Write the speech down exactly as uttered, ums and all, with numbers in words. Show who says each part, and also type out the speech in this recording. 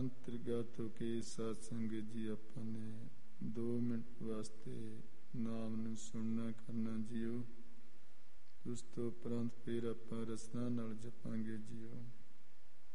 Speaker 1: ਅੰਤਰਗਤ ਹੋ ਕੇ ਸਾਧ ਸੰਗਤ ਜੀ ਆਪਾਂ ਨੇ ਦੋ ਮਿੰਟ ਵਾਸਤੇ ਨਾਮ ਨੂੰ ਸੁਣਨਾ ਕਰਨਾ ਜੀਓ। ਉਸ ਤੋਂ ਉਪਰੰਤ ਫਿਰ ਆਪਾਂ ਰਸਨਾ ਨਾਲ ਜਪਾਂਗੇ ਜੀਓ।